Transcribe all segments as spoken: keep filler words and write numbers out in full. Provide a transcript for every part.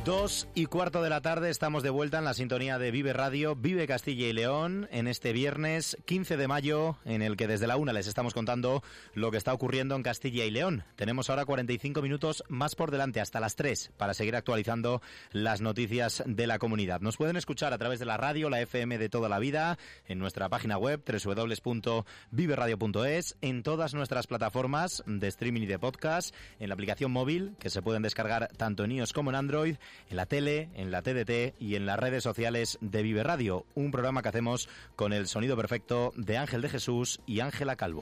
Dos y cuarto de la tarde, estamos de vuelta en la sintonía de Vive Radio, Vive Castilla y León, en este viernes quince de mayo, en el que desde la una les estamos contando lo que está ocurriendo en Castilla y León. Tenemos ahora cuarenta y cinco minutos más por delante, hasta las tres, para seguir actualizando las noticias de la comunidad. Nos pueden escuchar a través de la radio, la F M de toda la vida, en nuestra página web, doble u doble u doble u punto vive radio punto es, en todas nuestras plataformas de streaming y de podcast, en la aplicación móvil, que se pueden descargar tanto en iOS como en Android, en la tele, en la T D T y en las redes sociales de Vive Radio, un programa que hacemos con el sonido perfecto de Ángel de Jesús y Ángela Calvo.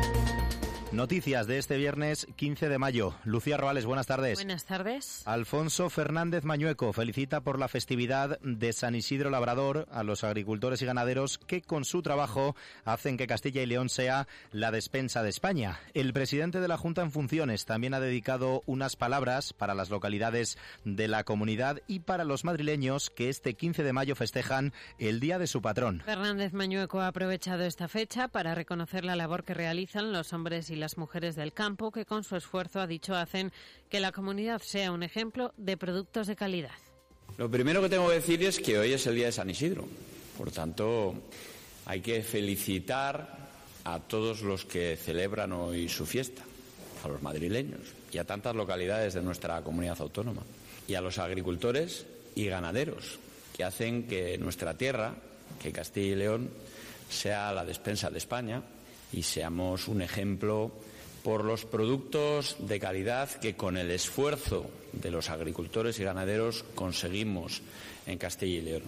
Noticias de este viernes quince de mayo. Lucía Roales, buenas tardes. Buenas tardes. Alfonso Fernández Mañueco felicita por la festividad de San Isidro Labrador a los agricultores y ganaderos que con su trabajo hacen que Castilla y León sea la despensa de España. El presidente de la Junta en funciones también ha dedicado unas palabras para las localidades de la comunidad y para los madrileños que este quince de mayo festejan el día de su patrón. Fernández Mañueco ha aprovechado esta fecha para reconocer la labor que realizan los hombres y las mujeres del campo que con su esfuerzo, ha dicho, hacen que la comunidad sea un ejemplo de productos de calidad. Lo primero que tengo que decir es que hoy es el día de San Isidro. Por tanto, hay que felicitar a todos los que celebran hoy su fiesta, a los madrileños y a tantas localidades de nuestra comunidad autónoma, y a los agricultores y ganaderos que hacen que nuestra tierra, que Castilla y León, sea la despensa de España y seamos un ejemplo por los productos de calidad que con el esfuerzo de los agricultores y ganaderos conseguimos en Castilla y León.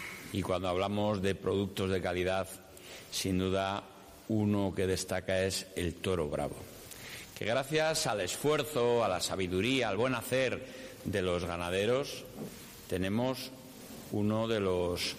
Y cuando hablamos de productos de calidad, sin duda uno que destaca es el toro bravo, que gracias al esfuerzo, a la sabiduría, al buen hacer de los ganaderos, tenemos uno de los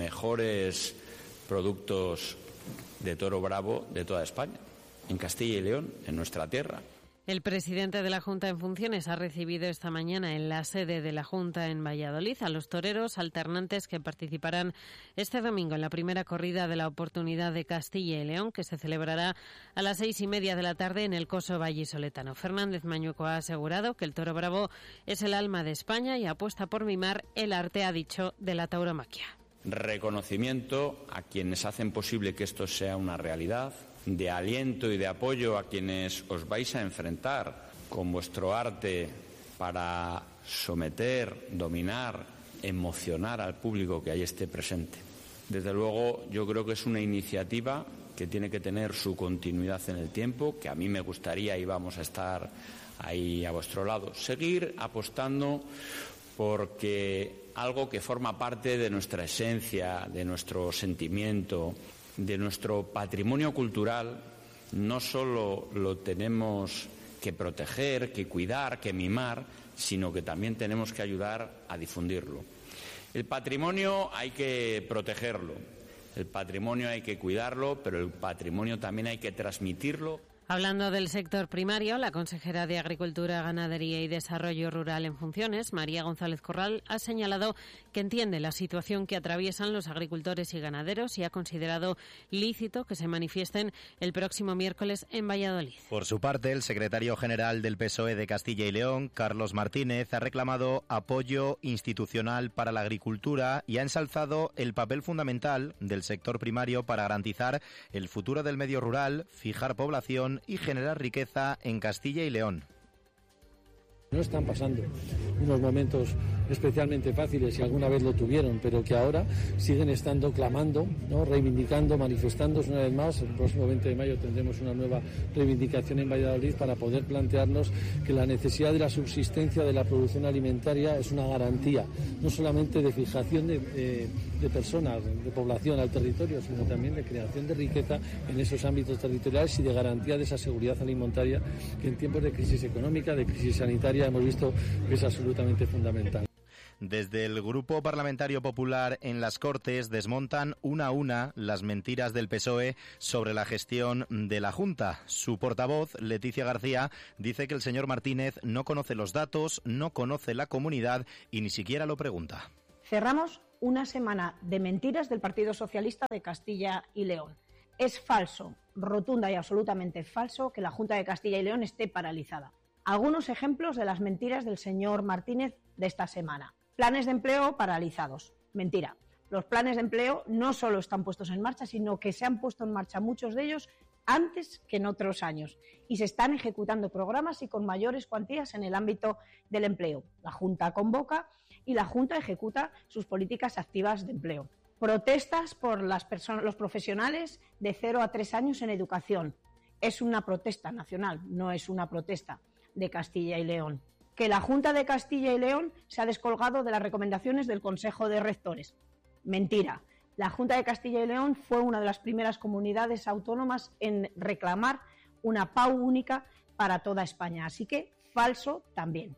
mejores productos de toro bravo de toda España, en Castilla y León, en nuestra tierra. El presidente de la Junta en funciones ha recibido esta mañana en la sede de la Junta en Valladolid a los toreros alternantes que participarán este domingo en la primera corrida de la oportunidad de Castilla y León, que se celebrará a las seis y media de la tarde en el Coso vallisoletano. Fernández Mañueco ha asegurado que el toro bravo es el alma de España y apuesta por mimar el arte, ha dicho, de la tauromaquia. Reconocimiento a quienes hacen posible que esto sea una realidad, de aliento y de apoyo a quienes os vais a enfrentar con vuestro arte para someter, dominar, emocionar al público que ahí esté presente. Desde luego, yo creo que es una iniciativa que tiene que tener su continuidad en el tiempo, que a mí me gustaría, y vamos a estar ahí a vuestro lado, seguir apostando porque algo que forma parte de nuestra esencia, de nuestro sentimiento, de nuestro patrimonio cultural, no solo lo tenemos que proteger, que cuidar, que mimar, sino que también tenemos que ayudar a difundirlo. El patrimonio hay que protegerlo, el patrimonio hay que cuidarlo, pero el patrimonio también hay que transmitirlo. Hablando del sector primario, la consejera de Agricultura, Ganadería y Desarrollo Rural en funciones, María González Corral, ha señalado que entiende la situación que atraviesan los agricultores y ganaderos y ha considerado lícito que se manifiesten el próximo miércoles en Valladolid. Por su parte, el secretario general del P S O E de Castilla y León, Carlos Martínez, ha reclamado apoyo institucional para la agricultura y ha ensalzado el papel fundamental del sector primario para garantizar el futuro del medio rural, fijar población y generar riqueza en Castilla y León. No están pasando unos momentos especialmente fáciles, y alguna vez lo tuvieron, pero que ahora siguen estando clamando, ¿no?, reivindicando, manifestándose una vez más. El próximo veinte de mayo tendremos una nueva reivindicación en Valladolid para poder plantearnos que la necesidad de la subsistencia de la producción alimentaria es una garantía, no solamente de fijación de, de, de personas, de población al territorio, sino también de creación de riqueza en esos ámbitos territoriales y de garantía de esa seguridad alimentaria que en tiempos de crisis económica, de crisis sanitaria, hemos visto que es absolutamente fundamental. Desde el Grupo Parlamentario Popular en las Cortes desmontan una a una las mentiras del P S O E sobre la gestión de la Junta. Su portavoz, Leticia García, dice que el señor Martínez no conoce los datos, no conoce la comunidad y ni siquiera lo pregunta. Cerramos una semana de mentiras del Partido Socialista de Castilla y León. Es falso, rotunda y absolutamente falso, que la Junta de Castilla y León esté paralizada. Algunos ejemplos de las mentiras del señor Martínez de esta semana. Planes de empleo paralizados. Mentira. Los planes de empleo no solo están puestos en marcha, sino que se han puesto en marcha muchos de ellos antes que en otros años y se están ejecutando programas y con mayores cuantías en el ámbito del empleo. La Junta convoca y la Junta ejecuta sus políticas activas de empleo. Protestas por las personas, los profesionales de cero a tres años en educación. Es una protesta nacional, no es una protesta de Castilla y León. Que la Junta de Castilla y León se ha descolgado de las recomendaciones del Consejo de Rectores. Mentira. La Junta de Castilla y León fue una de las primeras comunidades autónomas en reclamar una P A U única para toda España. Así que falso también.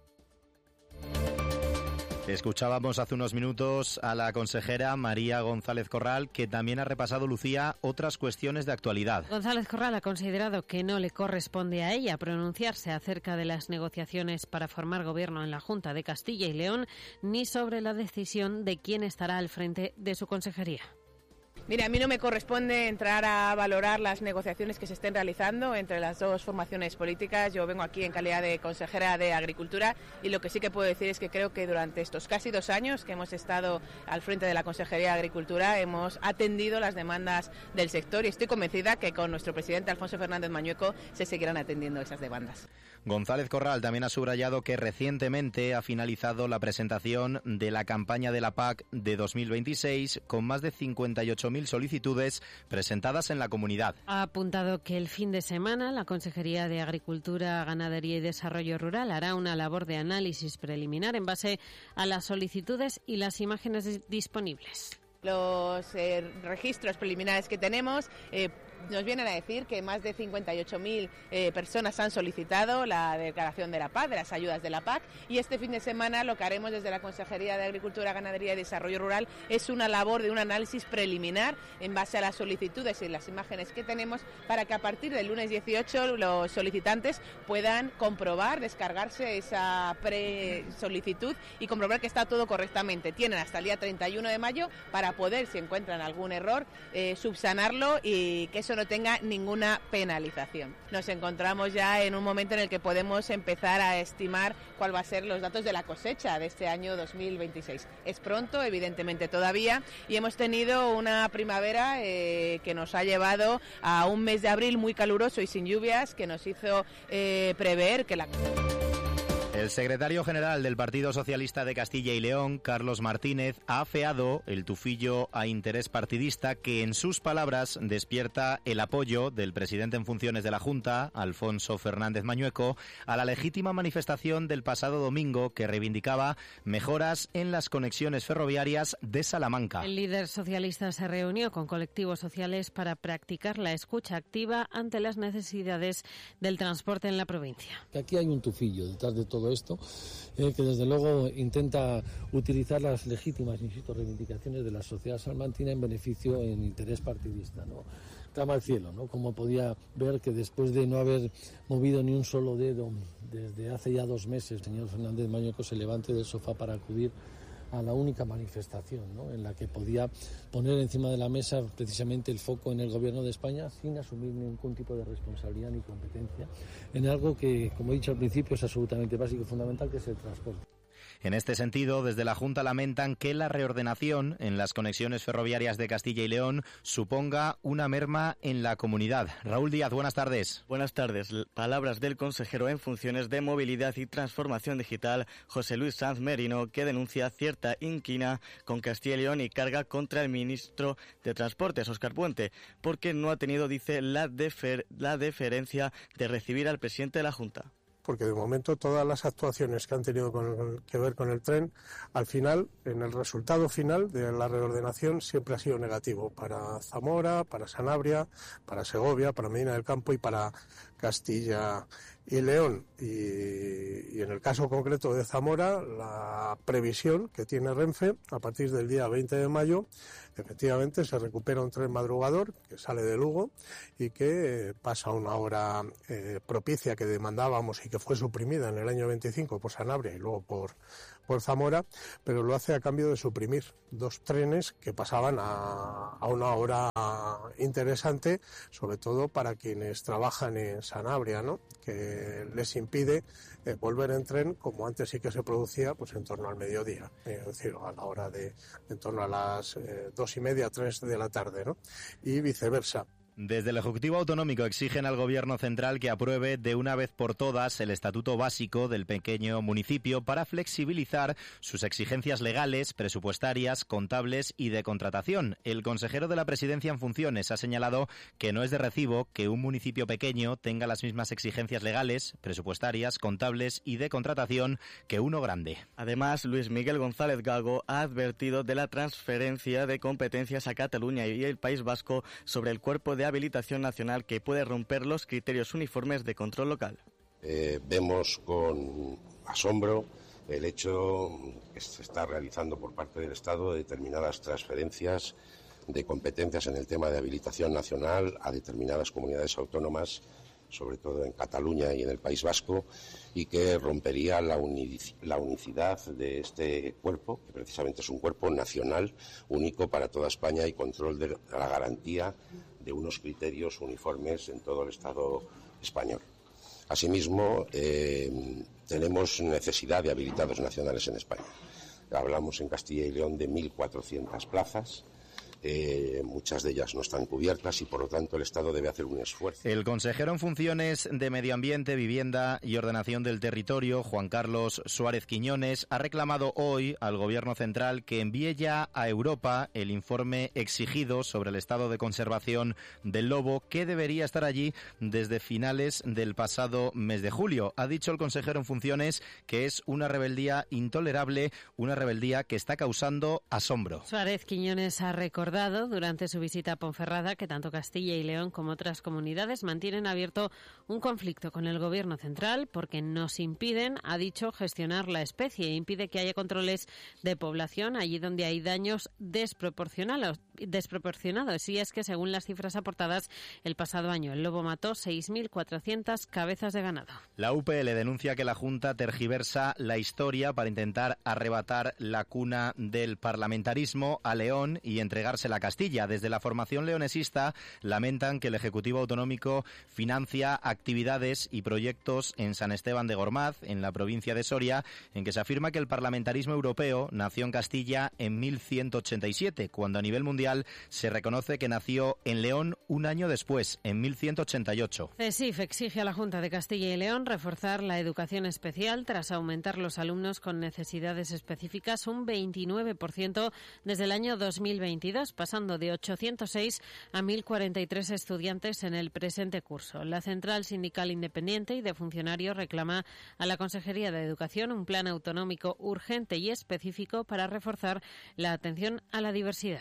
Escuchábamos hace unos minutos a la consejera María González Corral, que también ha repasado, Lucía, otras cuestiones de actualidad. González Corral ha considerado que no le corresponde a ella pronunciarse acerca de las negociaciones para formar gobierno en la Junta de Castilla y León, ni sobre la decisión de quién estará al frente de su consejería. Mire, a mí no me corresponde entrar a valorar las negociaciones que se estén realizando entre las dos formaciones políticas. Yo vengo aquí en calidad de consejera de Agricultura y lo que sí que puedo decir es que creo que durante estos casi dos años que hemos estado al frente de la Consejería de Agricultura hemos atendido las demandas del sector y estoy convencida que con nuestro presidente Alfonso Fernández Mañueco se seguirán atendiendo esas demandas. González Corral también ha subrayado que recientemente ha finalizado la presentación de la campaña de la P A C de dos mil veintiséis con más de cincuenta y ocho mil solicitudes presentadas en la comunidad. Ha apuntado que el fin de semana la Consejería de Agricultura, Ganadería y Desarrollo Rural hará una labor de análisis preliminar en base a las solicitudes y las imágenes disponibles. Los eh, registros preliminares que tenemos eh, nos vienen a decir que más de cincuenta y ocho mil eh, personas han solicitado la declaración de la P A C, de las ayudas de la P A C, y este fin de semana lo que haremos desde la Consejería de Agricultura, Ganadería y Desarrollo Rural es una labor de un análisis preliminar en base a las solicitudes y las imágenes que tenemos para que a partir del lunes dieciocho los solicitantes puedan comprobar, descargarse esa pre-solicitud y comprobar que está todo correctamente. Tienen hasta el día treinta y uno de mayo para poder, si encuentran algún error, eh, subsanarlo y que eso no tenga ninguna penalización. Nos encontramos ya en un momento en el que podemos empezar a estimar cuál va a ser los datos de la cosecha de este año dos mil veintiséis. Es pronto, evidentemente todavía, y hemos tenido una primavera eh, que nos ha llevado a un mes de abril muy caluroso y sin lluvias, que nos hizo eh, prever que la... El secretario general del Partido Socialista de Castilla y León, Carlos Martínez, ha afeado el tufillo a interés partidista que, en sus palabras, despierta el apoyo del presidente en funciones de la Junta, Alfonso Fernández Mañueco, a la legítima manifestación del pasado domingo que reivindicaba mejoras en las conexiones ferroviarias de Salamanca. El líder socialista se reunió con colectivos sociales para practicar la escucha activa ante las necesidades del transporte en la provincia. Aquí hay un tufillo detrás de todo esto, eh, que desde luego intenta utilizar las legítimas, insisto, reivindicaciones de la sociedad salmantina en beneficio, en interés partidista, ¿no? Clama al cielo, ¿no? Como podía ver que después de no haber movido ni un solo dedo desde hace ya dos meses, el señor Fernández Mañueco se levante del sofá para acudir a la única manifestación, ¿no?, en la que podía poner encima de la mesa precisamente el foco en el Gobierno de España sin asumir ningún tipo de responsabilidad ni competencia en algo que, como he dicho al principio, es absolutamente básico y fundamental, que es el transporte. En este sentido, desde la Junta lamentan que la reordenación en las conexiones ferroviarias de Castilla y León suponga una merma en la comunidad. Raúl Díaz, buenas tardes. Buenas tardes. Palabras del consejero en funciones de Movilidad y Transformación Digital, José Luis Sanz Merino, que denuncia cierta inquina con Castilla y León y carga contra el ministro de Transportes, Óscar Puente, porque no ha tenido, dice, la, defer- la deferencia de recibir al presidente de la Junta. Porque de momento todas las actuaciones que han tenido con, que ver con el tren, al final, en el resultado final de la reordenación, siempre ha sido negativo para Zamora, para Sanabria, para Segovia, para Medina del Campo y para Castilla y León. Y, y en el caso concreto de Zamora, la previsión que tiene Renfe, a partir del día veinte de mayo, efectivamente se recupera un tren madrugador que sale de Lugo y que eh, pasa una hora eh, propicia que demandábamos y que fue suprimida en el año veinticinco por Sanabria y luego por, por Zamora, pero lo hace a cambio de suprimir dos trenes que pasaban a, a una hora interesante, sobre todo para quienes trabajan en Sanabria, ¿no?, que les impide eh, volver en tren como antes sí que se producía, pues en torno al mediodía, eh, es decir, a la hora de en torno a las eh, dos y media, tres de la tarde, ¿no?, y viceversa. Desde el Ejecutivo Autonómico exigen al Gobierno central que apruebe de una vez por todas el Estatuto Básico del pequeño municipio para flexibilizar sus exigencias legales, presupuestarias, contables y de contratación. El consejero de la Presidencia en funciones ha señalado que no es de recibo que un municipio pequeño tenga las mismas exigencias legales, presupuestarias, contables y de contratación que uno grande. Además, Luis Miguel González Gago ha advertido de la transferencia de competencias a Cataluña y el País Vasco sobre el cuerpo de habilitación nacional que puede romper los criterios uniformes de control local. Eh, vemos con asombro el hecho que se está realizando por parte del Estado de determinadas transferencias de competencias en el tema de habilitación nacional a determinadas comunidades autónomas, sobre todo en Cataluña y en el País Vasco, y que rompería la, unic- la unicidad de este cuerpo, que precisamente es un cuerpo nacional único para toda España y control de la garantía de unos criterios uniformes en todo el Estado español. Asimismo, eh, tenemos necesidad de habilitados nacionales en España. Hablamos en Castilla y León de mil cuatrocientas plazas. Eh, muchas de ellas no están cubiertas y, por lo tanto, el Estado debe hacer un esfuerzo. El consejero en funciones de Medio Ambiente, Vivienda y Ordenación del Territorio, Juan Carlos Suárez Quiñones, ha reclamado hoy al Gobierno central que envíe ya a Europa el informe exigido sobre el estado de conservación del lobo, que debería estar allí desde finales del pasado mes de julio. Ha dicho el consejero en funciones que es una rebeldía intolerable, una rebeldía que está causando asombro. Suárez Quiñones ha recordado durante su visita a Ponferrada que tanto Castilla y León como otras comunidades mantienen abierto un conflicto con el Gobierno central porque nos impiden, ha dicho, gestionar la especie, impide que haya controles de población allí donde hay daños desproporcionados. desproporcionados. Y es que, según las cifras aportadas el pasado año, el lobo mató seis mil cuatrocientas cabezas de ganado. La U P L denuncia que la Junta tergiversa la historia para intentar arrebatar la cuna del parlamentarismo a León y entregársela a Castilla. Desde la formación leonesista lamentan que el Ejecutivo Autonómico financia actividades y proyectos en San Esteban de Gormaz, en la provincia de Soria, en que se afirma que el parlamentarismo europeo nació en Castilla en mil ciento ochenta y siete, cuando a nivel mundial se reconoce que nació en León un año después, en mil ciento ochenta y ocho. CESIF exige a la Junta de Castilla y León reforzar la educación especial tras aumentar los alumnos con necesidades específicas un veintinueve por ciento desde el año dos mil veintidós, pasando de ochocientos seis a mil cuarenta y tres estudiantes en el presente curso. La Central Sindical Independiente y de Funcionarios reclama a la Consejería de Educación un plan autonómico urgente y específico para reforzar la atención a la diversidad.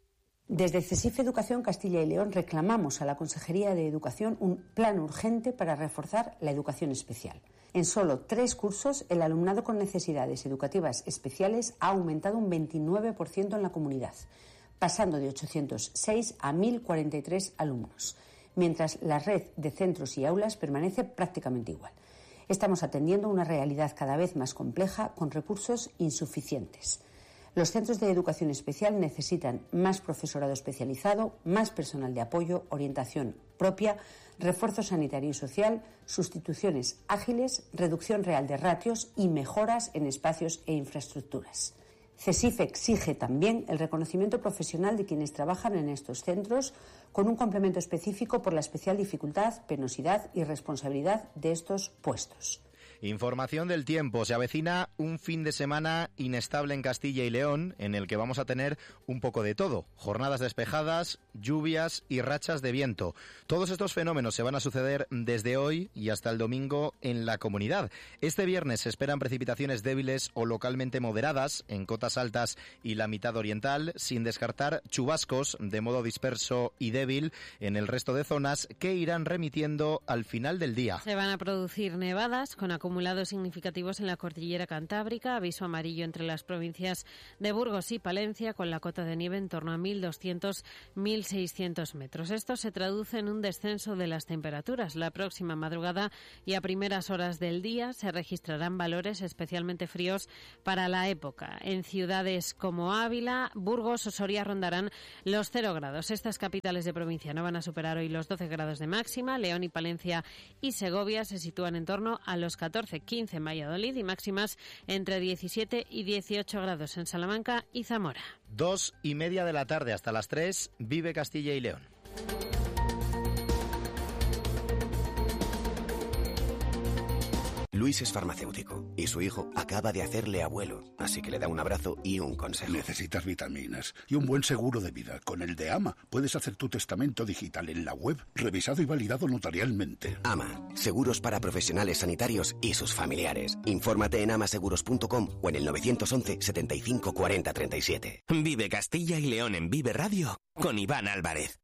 Desde CESIF Educación Castilla y León reclamamos a la Consejería de Educación un plan urgente para reforzar la educación especial. En solo tres cursos, el alumnado con necesidades educativas especiales ha aumentado un veintinueve por ciento en la comunidad, pasando de ochocientos seis a mil cuarenta y tres alumnos, mientras la red de centros y aulas permanece prácticamente igual. Estamos atendiendo una realidad cada vez más compleja con recursos insuficientes. Los centros de educación especial necesitan más profesorado especializado, más personal de apoyo, orientación propia, refuerzo sanitario y social, sustituciones ágiles, reducción real de ratios y mejoras en espacios e infraestructuras. CESIF exige también el reconocimiento profesional de quienes trabajan en estos centros con un complemento específico por la especial dificultad, penosidad y responsabilidad de estos puestos. Información del tiempo. Se avecina un fin de semana inestable en Castilla y León, en el que vamos a tener un poco de todo. Jornadas despejadas, lluvias y rachas de viento. Todos estos fenómenos se van a suceder desde hoy y hasta el domingo en la comunidad. Este viernes se esperan precipitaciones débiles o localmente moderadas en cotas altas y la mitad oriental, sin descartar chubascos de modo disperso y débil en el resto de zonas que irán remitiendo al final del día. Se van a producir nevadas con acumulaciones acumulados significativos en la cordillera cantábrica, aviso amarillo entre las provincias de Burgos y Palencia, con la cota de nieve en torno a mil doscientos a mil seiscientos metros. Esto se traduce en un descenso de las temperaturas. La próxima madrugada y a primeras horas del día se registrarán valores especialmente fríos para la época. En ciudades como Ávila, Burgos o Soria rondarán los cero grados. Estas capitales de provincia no van a superar hoy los doce grados de máxima. León y Palencia y Segovia se sitúan en torno a los catorce, quince en Valladolid y máximas entre diecisiete y dieciocho grados en Salamanca y Zamora. Dos y media de la tarde hasta las tres, Vive Castilla y León. Luis es farmacéutico y su hijo acaba de hacerle abuelo, así que le da un abrazo y un consejo. Necesitas vitaminas y un buen seguro de vida. Con el de AMA puedes hacer tu testamento digital en la web, revisado y validado notarialmente. AMA, seguros para profesionales sanitarios y sus familiares. Infórmate en amaseguros punto com o en el nueve once, setenta y cinco, cuarenta, treinta y siete. Vive Castilla y León en Vive Radio con Iván Álvarez.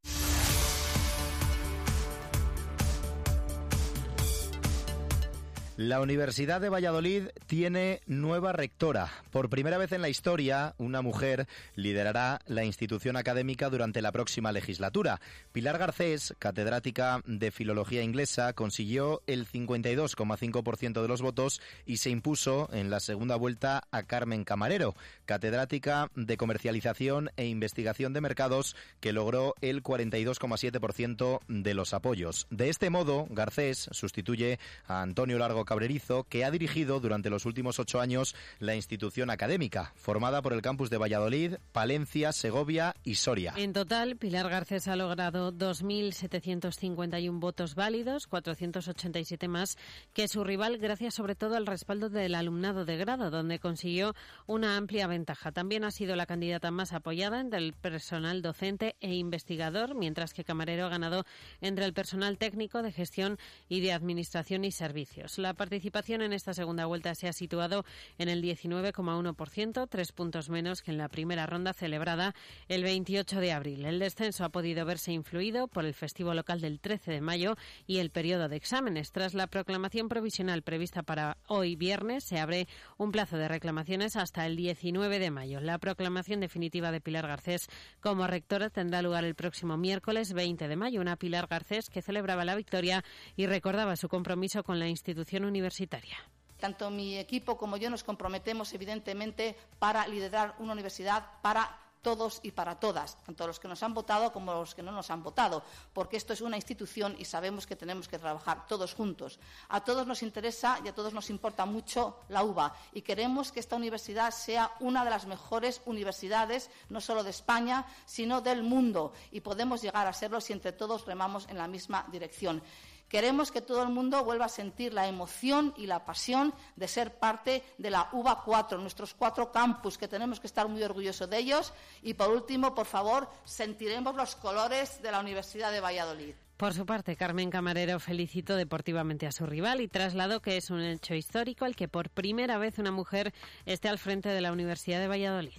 La Universidad de Valladolid tiene nueva rectora. Por primera vez en la historia, una mujer liderará la institución académica durante la próxima legislatura. Pilar Garcés, catedrática de Filología Inglesa, consiguió el cincuenta y dos coma cinco por ciento de los votos y se impuso en la segunda vuelta a Carmen Camarero, catedrática de Comercialización e Investigación de Mercados, que logró el cuarenta y dos coma siete por ciento de los apoyos. De este modo, Garcés sustituye a Antonio Largo Cabrerizo, que ha dirigido durante los últimos ocho años la institución académica, formada por el campus de Valladolid, Palencia, Segovia y Soria. En total, Pilar Garcés ha logrado dos mil setecientos cincuenta y uno votos válidos, cuatrocientos ochenta y siete más que su rival, gracias sobre todo al respaldo del alumnado de grado, donde consiguió una amplia ventaja. También ha sido la candidata más apoyada entre el personal docente e investigador, mientras que Camarero ha ganado entre el personal técnico, de gestión y de administración y servicios. La participación en esta segunda vuelta se ha situado en el diecinueve coma uno por ciento, tres puntos menos que en la primera ronda celebrada el veintiocho de abril. El descenso ha podido verse influido por el festivo local del trece de mayo y el periodo de exámenes. Tras la proclamación provisional prevista para hoy viernes, se abre un plazo de reclamaciones hasta el diecinueve de mayo. La proclamación definitiva de Pilar Garcés como rectora tendrá lugar el próximo miércoles veinte de mayo. Una Pilar Garcés que celebraba la victoria y recordaba su compromiso con la institución universitaria. Tanto mi equipo como yo nos comprometemos, evidentemente, para liderar una universidad para todos y para todas, tanto los que nos han votado como los que no nos han votado, porque esto es una institución y sabemos que tenemos que trabajar todos juntos. A todos nos interesa y a todos nos importa mucho la uva y queremos que esta universidad sea una de las mejores universidades, no solo de España, sino del mundo, y podemos llegar a serlo si entre todos remamos en la misma dirección. Queremos que todo el mundo vuelva a sentir la emoción y la pasión de ser parte de la U B A cuatro, nuestros cuatro campus, que tenemos que estar muy orgullosos de ellos. Y, por último, por favor, sentiremos los colores de la Universidad de Valladolid. Por su parte, Carmen Camarero felicitó deportivamente a su rival y trasladó que es un hecho histórico el que por primera vez una mujer esté al frente de la Universidad de Valladolid.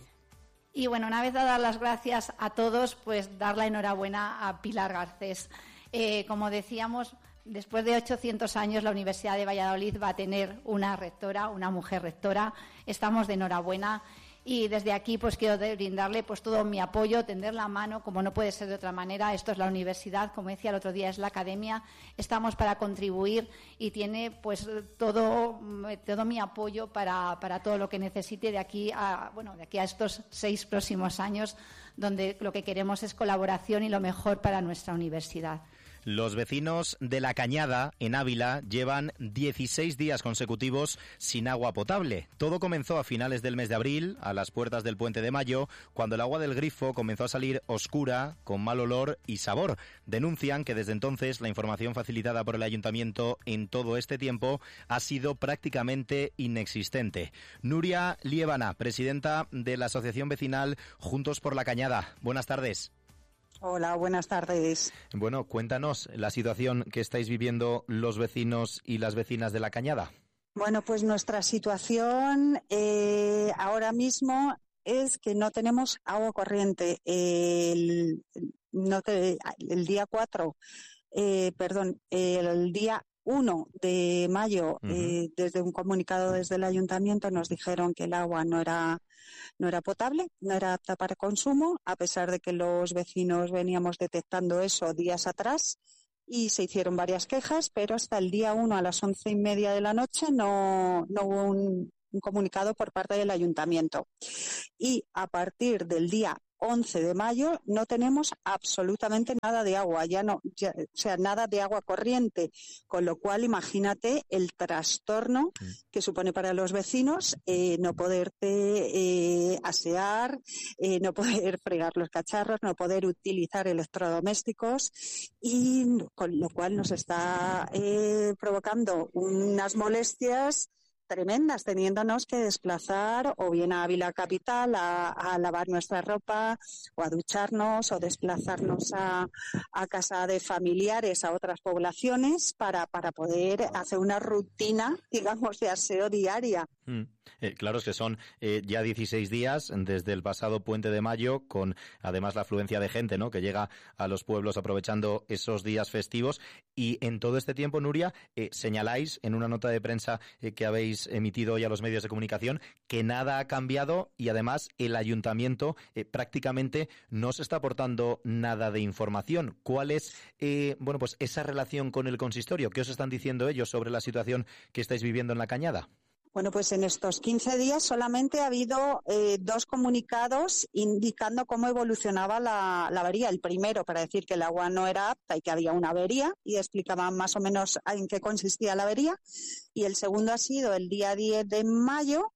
Y bueno, una vez dadas las gracias a todos, pues dar la enhorabuena a Pilar Garcés. Eh, como decíamos, después de ochocientos años, la Universidad de Valladolid va a tener una rectora, una mujer rectora. Estamos de enhorabuena y desde aquí pues quiero brindarle pues todo mi apoyo, tender la mano, como no puede ser de otra manera. Esto es la universidad, como decía el otro día, es la academia. Estamos para contribuir y tiene pues todo, todo mi apoyo para, para todo lo que necesite de aquí a, bueno, de aquí a estos seis próximos años, donde lo que queremos es colaboración y lo mejor para nuestra universidad. Los vecinos de La Cañada, en Ávila, llevan dieciséis días consecutivos sin agua potable. Todo comenzó a finales del mes de abril, a las puertas del Puente de Mayo, cuando el agua del grifo comenzó a salir oscura, con mal olor y sabor. Denuncian que desde entonces la información facilitada por el ayuntamiento en todo este tiempo ha sido prácticamente inexistente. Nuria Liébana, presidenta de la asociación vecinal Juntos por La Cañada. Buenas tardes. Hola, buenas tardes. Bueno, cuéntanos la situación que estáis viviendo los vecinos y las vecinas de La Cañada. Bueno, pues nuestra situación eh, ahora mismo es que no tenemos agua corriente. El, no te, el día cuatro, eh, perdón, el día uno de mayo, Uh-huh. eh, desde un comunicado desde el ayuntamiento, nos dijeron que el agua no era, no era potable, no era apta para consumo, a pesar de que los vecinos veníamos detectando eso días atrás y se hicieron varias quejas, pero hasta el día uno a las once y media de la noche no, no hubo un, un comunicado por parte del ayuntamiento. Y a partir del día once de mayo no tenemos absolutamente nada de agua, ya no, ya, o sea, nada de agua corriente, con lo cual imagínate el trastorno que supone para los vecinos eh, no poderte eh, asear, eh, no poder fregar los cacharros, no poder utilizar electrodomésticos, y con lo cual nos está eh, provocando unas molestias tremendas, teniéndonos que desplazar o bien a Ávila Capital a, a lavar nuestra ropa o a ducharnos o desplazarnos a, a casa de familiares, a otras poblaciones para, para poder hacer una rutina, digamos, de aseo diaria. Mm. Eh, claro, es que son eh, ya dieciséis días desde el pasado Puente de Mayo, con además la afluencia de gente, ¿no?, que llega a los pueblos aprovechando esos días festivos. Y en todo este tiempo, Nuria, eh, señaláis en una nota de prensa eh, que habéis emitido hoy a los medios de comunicación que nada ha cambiado y además el ayuntamiento eh, prácticamente no se está aportando nada de información. ¿Cuál es eh, bueno, pues esa relación con el consistorio? ¿Qué os están diciendo ellos sobre la situación que estáis viviendo en La Cañada? Bueno, pues en estos quince días solamente ha habido eh, dos comunicados indicando cómo evolucionaba la, la avería. El primero para decir que el agua no era apta y que había una avería y explicaban más o menos en qué consistía la avería. Y el segundo ha sido el día diez de mayo,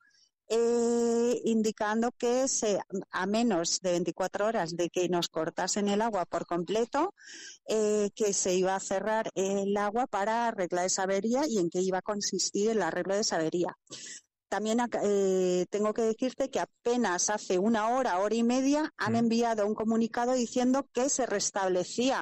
eh, indicando que se, a menos de veinticuatro horas de que nos cortasen el agua por completo, eh, que se iba a cerrar el agua para arreglar esa avería y en qué iba a consistir el arreglo de esa avería. También eh, tengo que decirte que apenas hace una hora, hora y media, han enviado un comunicado diciendo que se restablecía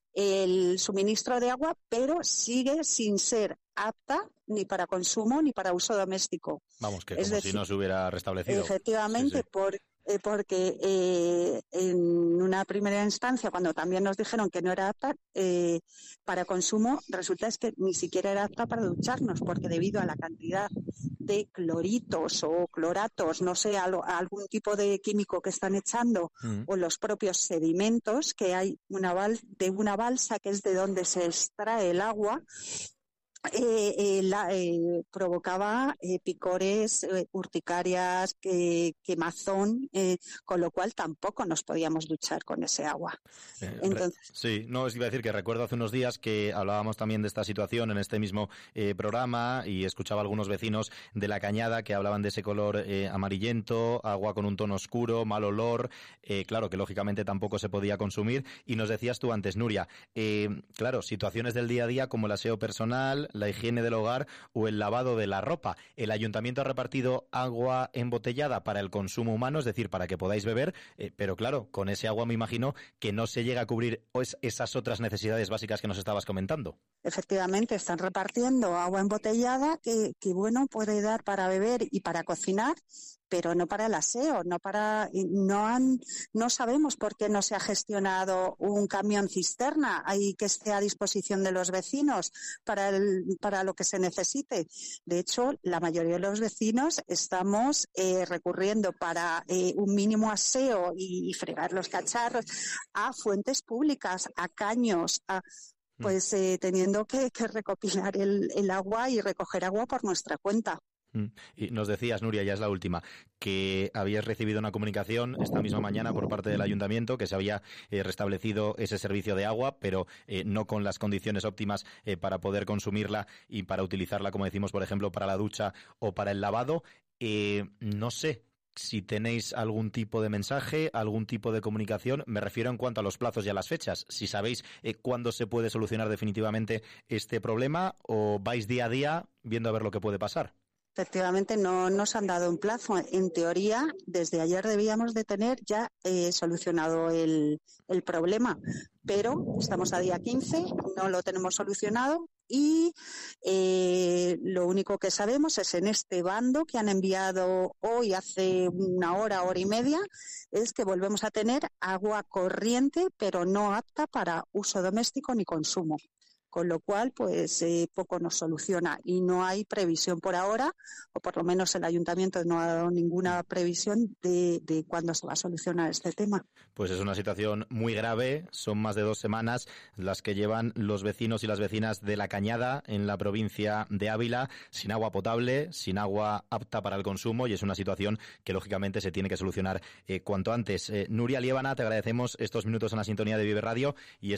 el suministro de agua, pero sigue sin ser apta ni para consumo ni para uso doméstico. Vamos, que es como decir, si no se hubiera restablecido. Efectivamente, Sí, sí. por, eh, porque eh, en una primera instancia, cuando también nos dijeron que no era apta eh, para consumo, resulta es que ni siquiera era apta para ducharnos, porque debido a la cantidad de cloritos o cloratos, no sé, algo, algún tipo de químico que están echando, Mm. o los propios sedimentos, que hay una bal- de una balsa que es de donde se extrae el agua, Eh, eh, la, eh, provocaba eh, picores, eh, urticarias, que, quemazón, eh, con lo cual tampoco nos podíamos duchar con ese agua. Eh, Entonces, re- sí, no, os iba a decir que recuerdo hace unos días que hablábamos también de esta situación en este mismo eh, programa y escuchaba a algunos vecinos de La Cañada que hablaban de ese color eh, amarillento, agua con un tono oscuro, mal olor, eh, claro que lógicamente tampoco se podía consumir. Y nos decías tú antes, Nuria, eh, claro, situaciones del día a día como el aseo personal, la higiene del hogar o el lavado de la ropa. El ayuntamiento ha repartido agua embotellada para el consumo humano, es decir, para que podáis beber, eh, pero claro, con ese agua me imagino que no se llega a cubrir pues, esas otras necesidades básicas que nos estabas comentando. efectivamente, están repartiendo agua embotellada que, que, bueno, puede dar para beber y para cocinar, pero no para el aseo, no para, no han, no sabemos por qué no se ha gestionado un camión cisterna ahí que esté a disposición de los vecinos para el, para lo que se necesite. De hecho, la mayoría de los vecinos estamos eh, recurriendo para eh, un mínimo aseo y, y fregar los cacharros a fuentes públicas, a caños, a pues eh, teniendo que, que recopilar el, el agua y recoger agua por nuestra cuenta. Y nos decías, Nuria, ya es la última, que habías recibido una comunicación esta misma mañana por parte del ayuntamiento que se había eh, restablecido ese servicio de agua, pero eh, no con las condiciones óptimas eh, para poder consumirla y para utilizarla, como decimos, por ejemplo, para la ducha o para el lavado. Eh, no sé si tenéis algún tipo de mensaje, algún tipo de comunicación, me refiero en cuanto a los plazos y a las fechas. Si sabéis eh, cuándo se puede solucionar definitivamente este problema o vais día a día viendo a ver lo que puede pasar. Efectivamente, no nos han dado un plazo. En teoría, desde ayer debíamos de tener ya eh, solucionado el, el problema, pero estamos a día quince, no lo tenemos solucionado y eh, lo único que sabemos es en este bando que han enviado hoy hace una hora, hora y media, es que volvemos a tener agua corriente, pero no apta para uso doméstico ni consumo. con lo cual pues eh, poco nos soluciona y no hay previsión por ahora, o por lo menos el ayuntamiento no ha dado ninguna previsión de, de cuándo se va a solucionar este tema. Pues es una situación muy grave, son más de dos semanas las que llevan los vecinos y las vecinas de La Cañada en la provincia de Ávila sin agua potable, sin agua apta para el consumo, y es una situación que lógicamente se tiene que solucionar eh, cuanto antes. Eh, Nuria Liébana, te agradecemos estos minutos en la sintonía de Vive Radio y